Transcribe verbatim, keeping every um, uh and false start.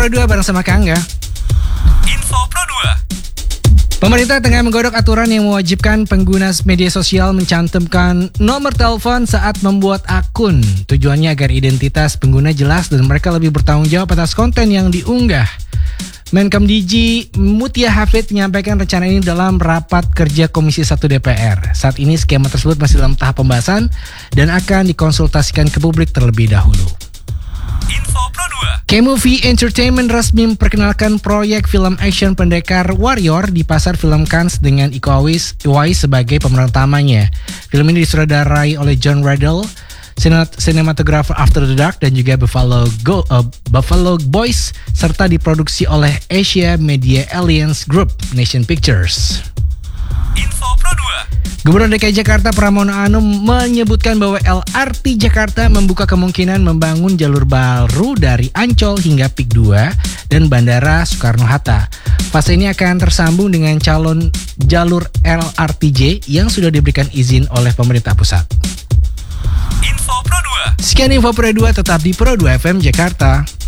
Pro dua bareng sama Kangga. Info Pro dua. Pemerintah tengah menggodok aturan yang mewajibkan pengguna media sosial mencantumkan nomor telepon saat membuat akun. Tujuannya agar identitas pengguna jelas dan mereka lebih bertanggung jawab atas konten yang diunggah. Menkumdigi Mutia Hafid menyampaikan rencana ini dalam rapat kerja Komisi satu D P R. Saat ini skema tersebut masih dalam tahap pembahasan dan akan dikonsultasikan ke publik terlebih dahulu. Info Pro dua. K-Movie Entertainment resmi memperkenalkan proyek film action pendekar Warrior di pasar film Cannes dengan Iko Uwais sebagai pemeran utamanya. Film ini disutradarai oleh John Riddle, sinematografer After the Dark dan juga Buffalo, Go, uh, Buffalo Boys, serta diproduksi oleh Asia Media Alliance Group Nation Pictures. Info Pro dua. Gubernur D K I Jakarta Pramono Anung menyebutkan bahwa L R T Jakarta membuka kemungkinan membangun jalur baru dari Ancol hingga P I K dua dan Bandara Soekarno-Hatta. Fase ini akan tersambung dengan calon jalur L R T J yang sudah diberikan izin oleh pemerintah pusat. Info Pro dua. Sekian Info Pro dua, tetap di Pro dua F M Jakarta.